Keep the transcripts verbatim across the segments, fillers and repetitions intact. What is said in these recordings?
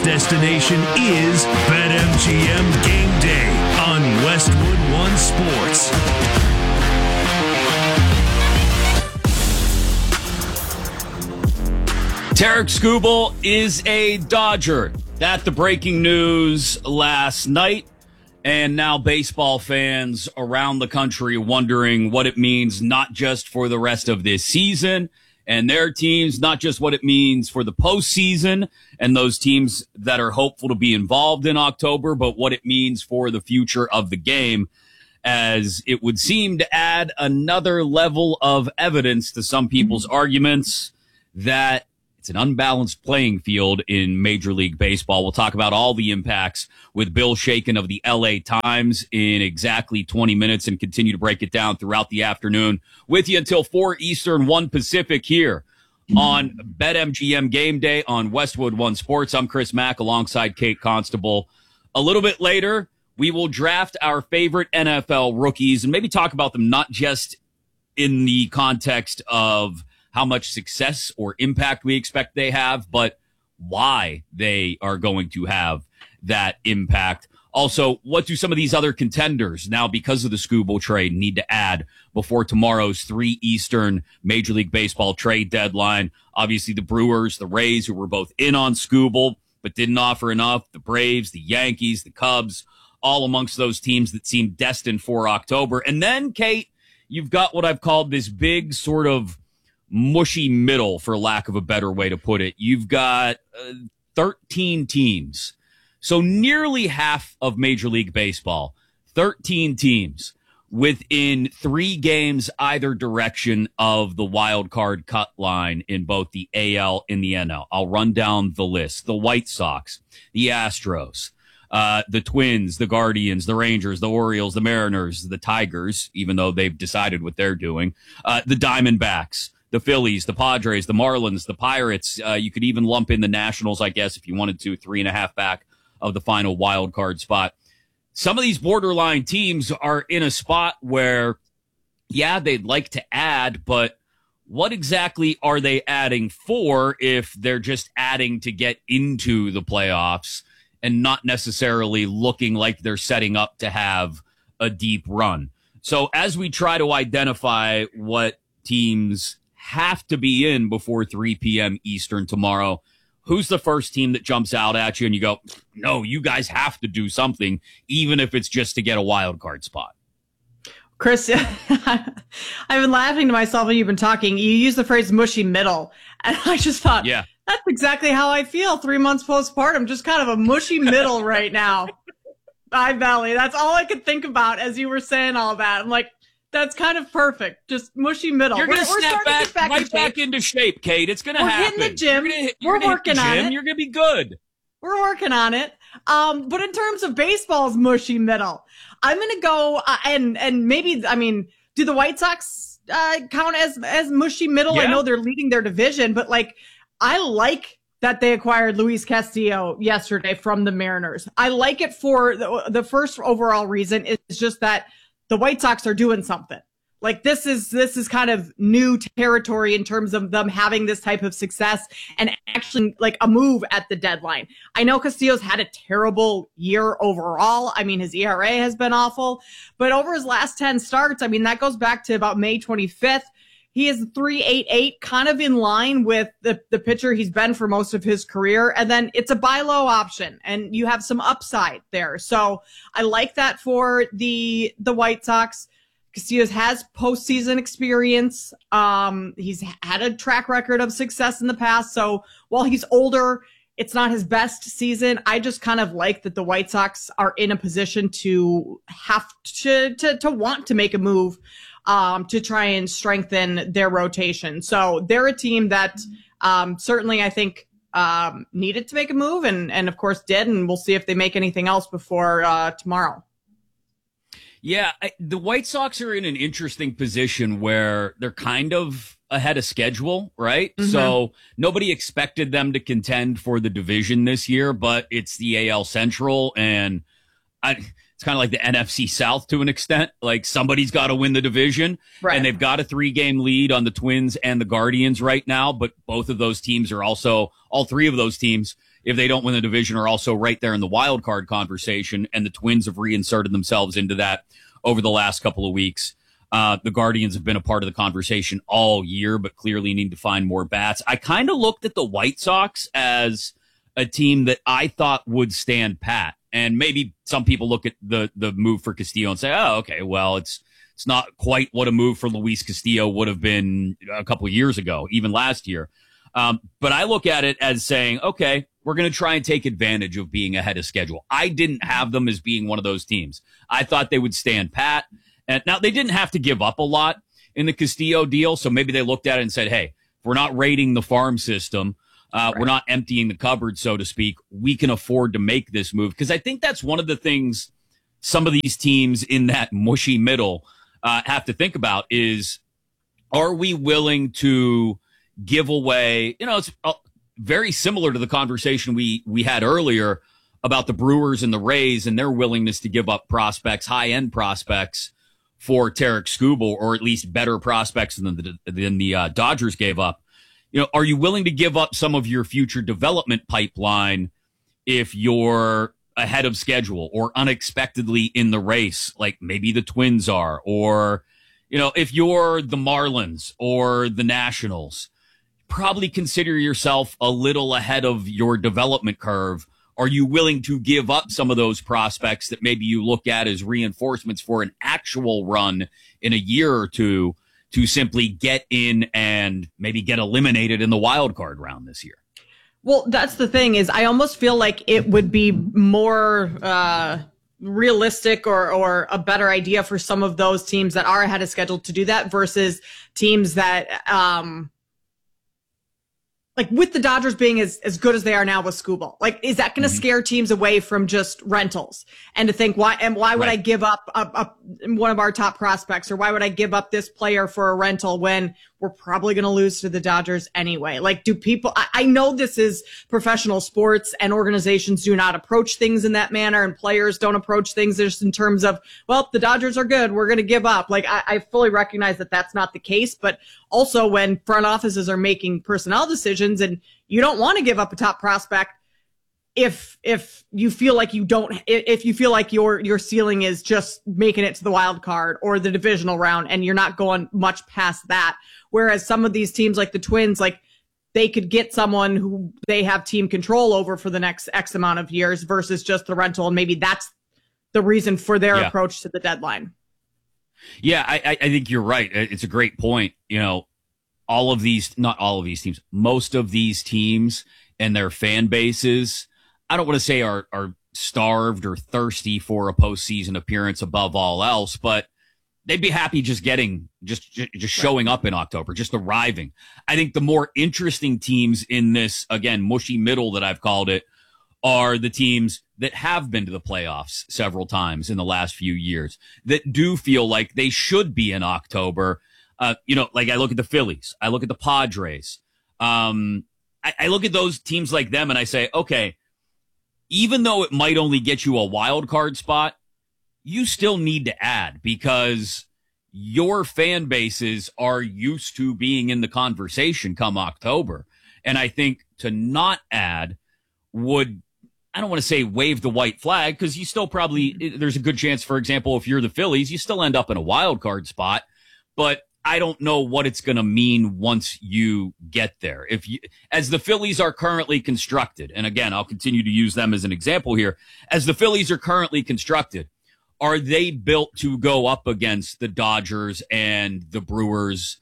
destination is BetMGM Game Day on Westwood One Sports. Tarik Skubal is a Dodger. That's the breaking news last night. And now baseball fans around the country wondering what it means, not just for the rest of this season and their teams, not just what it means for the postseason and those teams that are hopeful to be involved in October, but what it means for the future of the game, as it would seem to add another level of evidence to some people's arguments that it's an unbalanced playing field in Major League Baseball. We'll talk about all the impacts with Bill Shaken of the L A Times in exactly twenty minutes and continue to break it down throughout the afternoon with you until four Eastern, one Pacific here on BetMGM Game Day on Westwood One Sports. I'm Chris Mack alongside Kate Constable. A little bit later, we will draft our favorite N F L rookies and maybe talk about them not just in the context of how much success or impact we expect they have, but why they are going to have that impact. Also, what do some of these other contenders now, because of the Skubal trade, need to add before tomorrow's three Eastern Major League Baseball trade deadline? Obviously, the Brewers, the Rays, who were both in on Skubal, but didn't offer enough. The Braves, the Yankees, the Cubs, all amongst those teams that seem destined for October. And then, Kate, you've got what I've called this big sort of mushy middle, for lack of a better way to put it. You've got uh, thirteen teams. So nearly half of Major League Baseball, thirteen teams within three games either direction of the wild card cut line in both the A L and the N L. I'll run down the list. The White Sox, the Astros, uh, the Twins, the Guardians, the Rangers, the Orioles, the Mariners, the Tigers, even though they've decided what they're doing, uh, the Diamondbacks, the Phillies, the Padres, the Marlins, the Pirates. Uh, you could even lump in the Nationals, I guess, if you wanted to, three and a half back of the final wild card spot. Some of these borderline teams are in a spot where, yeah, they'd like to add, but what exactly are they adding for if they're just adding to get into the playoffs and not necessarily looking like they're setting up to have a deep run? So as we try to identify what teams have to be in before three p.m. Eastern tomorrow, who's the first team that jumps out at you and you go, no, you guys have to do something, even if it's just to get a wild card spot? Chris, I've been laughing to myself when you've been talking. You use the phrase mushy middle, and I just thought, yeah, that's exactly how I feel three months postpartum, just kind of a mushy middle right now. Eye Valley, that's all I could think about as you were saying all that. I'm like, that's kind of perfect. Just mushy middle. You're going to snap back, back right in back into shape, Kate. It's going to happen. We're hitting the gym. You're gonna, you're you're working hit the on gym. it. You're going to be good. We're working on it. Um, but in terms of baseball's mushy middle, I'm going to go uh, and and maybe, I mean, do the White Sox uh, count as as mushy middle? Yeah. I know they're leading their division, but like, I like that they acquired Luis Castillo yesterday from the Mariners. I like it for the, the first overall reason is just that the White Sox are doing something. Like this is this is kind of new territory in terms of them having this type of success and actually like a move at the deadline. I know Castillo's had a terrible year overall. I mean, his E R A has been awful, but over his last ten starts, I mean, that goes back to about May twenty-fifth. He is three point eight eight, kind of in line with the, the pitcher he's been for most of his career. And then it's a buy low option and you have some upside there. So I like that for the the White Sox. Castillo has postseason experience. Um, he's had a track record of success in the past. So while he's older, it's not his best season. I just kind of like that the White Sox are in a position to have to, to, to want to make a move, um, to try and strengthen their rotation. So they're a team that, um, certainly I think, um, needed to make a move and, and of course did. And we'll see if they make anything else before, uh, tomorrow. Yeah, I, the White Sox are in an interesting position where they're kind of ahead of schedule, right? Mm-hmm. So nobody expected them to contend for the division this year, but it's the A L Central, and I, it's kind of like the N F C South to an extent. Like somebody's got to win the division, right? And they've got a three-game lead on the Twins and the Guardians right now, but both of those teams are also, all three of those teams, if they don't win the division, are also right there in the wild card conversation. And the Twins have reinserted themselves into that over the last couple of weeks. Uh, the Guardians have been a part of the conversation all year, but clearly need to find more bats. I kind of looked at the White Sox as a team that I thought would stand pat. And maybe some people look at the, the move for Castillo and say, oh, okay, well, it's, it's not quite what a move for Luis Castillo would have been a couple of years ago, even last year. Um, but I look at it as saying, okay, we're going to try and take advantage of being ahead of schedule. I didn't have them as being one of those teams. I thought they would stand pat. And now they didn't have to give up a lot in the Castillo deal. So maybe they looked at it and said, hey, if we're not raiding the farm system, uh, right. we're not emptying the cupboard, so to speak, we can afford to make this move. Because I think that's one of the things some of these teams in that mushy middle uh, have to think about is, are we willing to give away, you know, it's uh, very similar to the conversation we, we had earlier about the Brewers and the Rays and their willingness to give up prospects, high-end prospects, for Tarik Skubal, or at least better prospects than the, than the uh, Dodgers gave up. You know, are you willing to give up some of your future development pipeline if you're ahead of schedule or unexpectedly in the race, like maybe the Twins are, or, you know, if you're the Marlins or the Nationals, probably consider yourself a little ahead of your development curve. Are you willing to give up some of those prospects that maybe you look at as reinforcements for an actual run in a year or two to simply get in and maybe get eliminated in the wild card round this year? Well, that's the thing is I almost feel like it would be more uh, realistic or, or a better idea for some of those teams that are ahead of schedule to do that versus teams that um, – like with the Dodgers being as, as good as they are now with Skubal, like, is that going to mm-hmm. scare teams away from just rentals and to think why, and why would right. I give up a, a, one of our top prospects, or why would I give up this player for a rental when we're probably going to lose to the Dodgers anyway? Like, do people, I, I know this is professional sports and organizations do not approach things in that manner and players don't approach things just in terms of, well, the Dodgers are good, we're going to give up. Like, I, I fully recognize that that's not the case, but also when front offices are making personnel decisions and you don't want to give up a top prospect if if you feel like you don't if you feel like your your ceiling is just making it to the wild card or the divisional round and you're not going much past that. Whereas some of these teams like the Twins, like they could get someone who they have team control over for the next X amount of years versus just the rental, and maybe that's the reason for their yeah. approach to the deadline. Yeah, I, I think you're right. It's a great point. You know, all of these, not all of these teams, most of these teams and their fan bases, I don't want to say are, are starved or thirsty for a postseason appearance above all else, but they'd be happy just getting, just, just showing up in October, just arriving. I think the more interesting teams in this, again, mushy middle that I've called it, are the teams that have been to the playoffs several times in the last few years, that do feel like they should be in October. Uh, you know, like I look at the Phillies, I look at the Padres. Um, I, I look at those teams like them and I say, okay, even though it might only get you a wild card spot, you still need to add because your fan bases are used to being in the conversation come October. And I think to not add would, I don't want to say wave the white flag, because you still probably, there's a good chance, for example, if you're the Phillies, you still end up in a wild card spot, but I don't know what it's going to mean once you get there. If you, as the Phillies are currently constructed, and again, I'll continue to use them as an example here, as the Phillies are currently constructed, are they built to go up against the Dodgers and the Brewers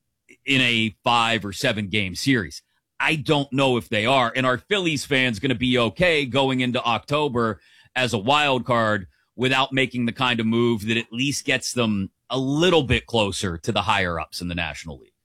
in a five or seven game series? I don't know if they are. And are Phillies fans going to be okay going into October as a wild card without making the kind of move that at least gets them a little bit closer to the higher ups in the National League?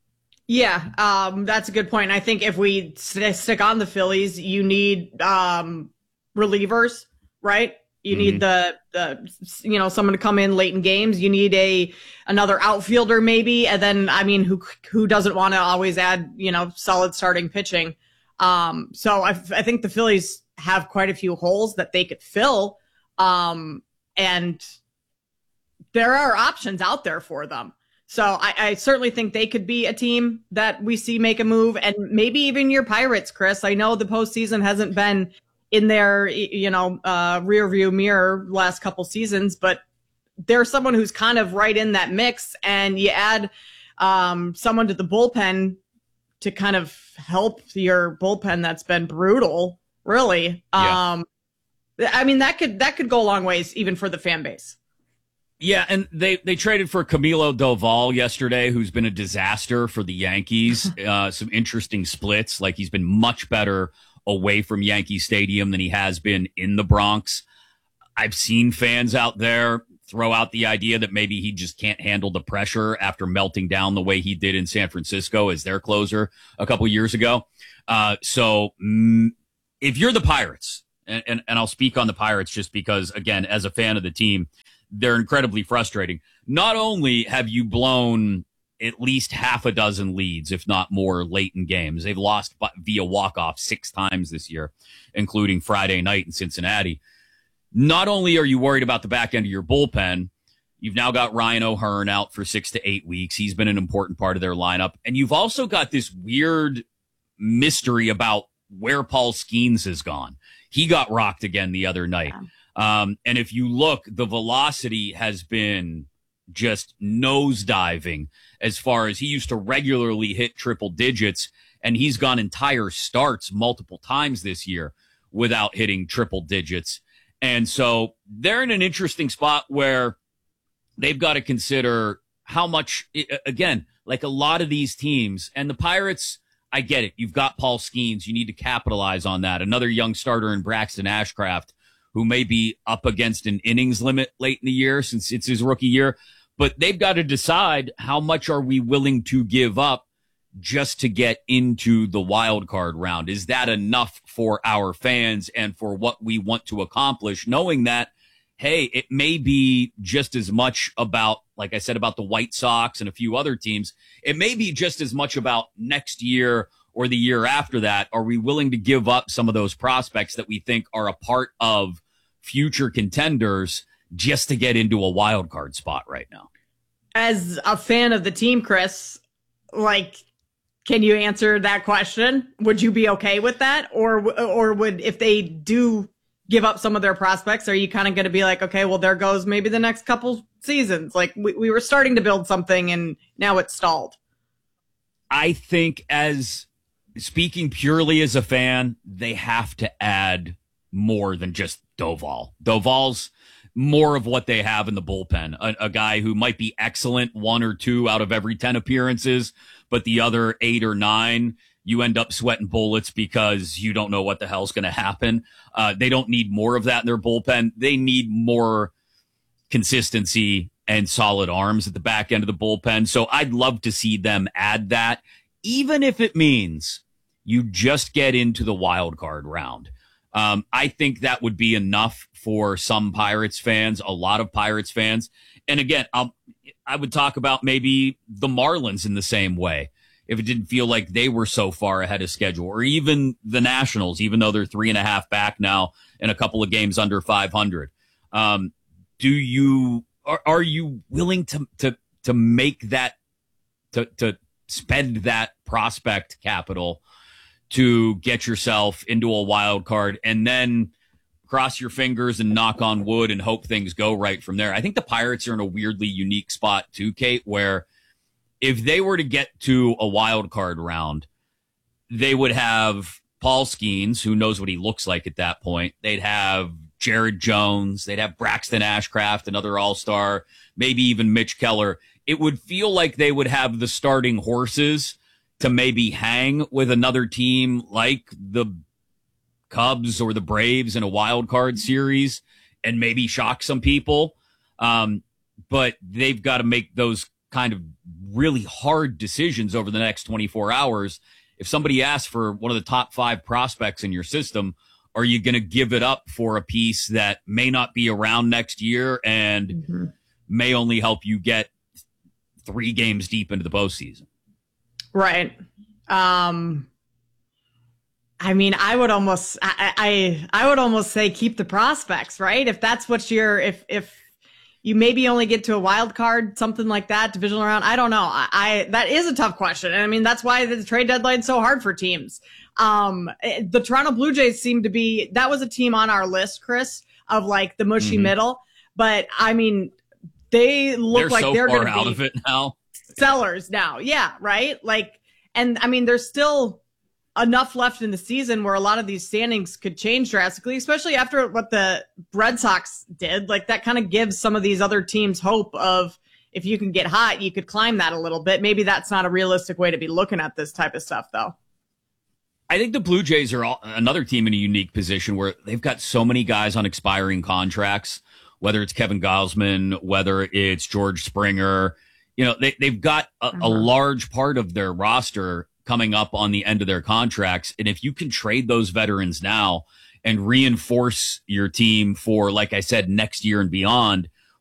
Yeah, um, that's a good point. I think if we st- stick on the Phillies, you need um, relievers, right? You mm-hmm. need the, the, you know, someone to come in late in games. You need a, another outfielder maybe. And then, I mean, who, who doesn't want to always add, you know, solid starting pitching? Um, so I, I think the Phillies have quite a few holes that they could fill. Um, and there are options out there for them. So I, I certainly think they could be a team that we see make a move, and maybe even your Pirates, Chris. I know the postseason hasn't been in their, you know, uh, rear view mirror last couple seasons, but there's someone who's kind of right in that mix, and you add um, someone to the bullpen to kind of help your bullpen that's been brutal, really. Yeah. Um, I mean, that could that could go a long ways even for the fan base. Yeah, and they, they traded for Camilo Doval yesterday, who's been a disaster for the Yankees. uh, some interesting splits. Like, he's been much better away from Yankee Stadium than he has been in the Bronx. I've seen fans out there throw out the idea that maybe he just can't handle the pressure after melting down the way he did in San Francisco as their closer a couple years ago. Uh, so mm, if you're the Pirates, and, and, and I'll speak on the Pirates just because, again, as a fan of the team, they're incredibly frustrating. Not only have you blown at least half a dozen leads, if not more, late in games. They've lost via walk-off six times this year, including Friday night in Cincinnati. Not only are you worried about the back end of your bullpen, you've now got Ryan O'Hearn out for six to eight weeks. He's been an important part of their lineup. And you've also got this weird mystery about where Paul Skeens has gone. He got rocked again the other night. Yeah. Um, and if you look, the velocity has been just nosediving as far as he used to regularly hit triple digits, and he's gone entire starts multiple times this year without hitting triple digits. And so they're in an interesting spot where they've got to consider how much, again, like a lot of these teams, and the Pirates, I get it. You've got Paul Skeens. You need to capitalize on that. Another young starter in Braxton Ashcraft, who may be up against an innings limit late in the year since it's his rookie year. But they've got to decide how much are we willing to give up just to get into the wild card round. Is that enough for our fans and for what we want to accomplish, knowing that, hey, it may be just as much about, like I said, about the White Sox and a few other teams. It may be just as much about next year or the year after that. Are we willing to give up some of those prospects that we think are a part of future contenders just to get into a wild card spot right now? As a fan of the team, Chris, like, can you answer that question? Would you be okay with that? Or, or would, if they do give up some of their prospects, are you kind of going to be like, okay, well, there goes maybe the next couple seasons. Like, we, we were starting to build something and now it's stalled. I think, as speaking purely as a fan, they have to add more than just Doval. Doval's more of what they have in the bullpen, a, a guy who might be excellent one or two out of every ten appearances, but the other eight or nine, you end up sweating bullets because you don't know what the hell's going to happen. Uh, they don't need more of that in their bullpen. They need more consistency and solid arms at the back end of the bullpen. So I'd love to see them add that, even if it means you just get into the wild card round. Um, I think that would be enough for some Pirates fans, a lot of Pirates fans. And again, I'll, I would talk about maybe the Marlins in the same way, if it didn't feel like they were so far ahead of schedule, or even the Nationals, even though they're three and a half back now and a couple of games under five hundred. Um, do you, are, are you willing to, to, to make that, to, to spend that prospect capital to get yourself into a wild card and then cross your fingers and knock on wood and hope things go right from there? I think the Pirates are in a weirdly unique spot too, Kate, where if they were to get to a wild card round, they would have Paul Skeens, who knows what he looks like at that point. They'd have Jared Jones. They'd have Braxton Ashcraft, another all-star, maybe even Mitch Keller. It would feel like they would have the starting horses to maybe hang with another team like the Cubs or the Braves in a wild card series and maybe shock some people. Um, but they've got to make those kind of really hard decisions over the next twenty-four hours. If somebody asks for one of the top five prospects in your system, are you going to give it up for a piece that may not be around next year and mm-hmm. may only help you get three games deep into the postseason? Right. Um, I mean, I would almost, I, I, I would almost say keep the prospects, right? If that's what you're, if, if, you maybe only get to a wild card, something like that, divisional round. I don't know. I, I that is a tough question. And I mean, that's why the trade deadline is so hard for teams. Um, the Toronto Blue Jays seem to be, that was a team on our list, Chris, of like the mushy mm-hmm. middle. But I mean, they look they're like so they're far going to out be of it now. Sellers now. Yeah. Right. Like, and I mean, there's still enough left in the season where a lot of these standings could change drastically, especially after what the Red Sox did. Like that kind of gives some of these other teams hope of, if you can get hot, you could climb that a little bit. Maybe that's not a realistic way to be looking at this type of stuff though. I think the Blue Jays are all, another team in a unique position where they've got so many guys on expiring contracts, whether it's Kevin Gausman, whether it's George Springer. You know, they, they've got a, uh-huh. a large part of their roster coming up on the end of their contracts. And if you can trade those veterans now and reinforce your team for, like I said, next year and beyond,